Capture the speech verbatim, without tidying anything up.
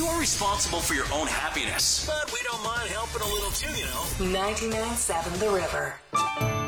You're responsible for your own happiness, but we don't mind helping a little too, you know. ninety-nine point seven The River.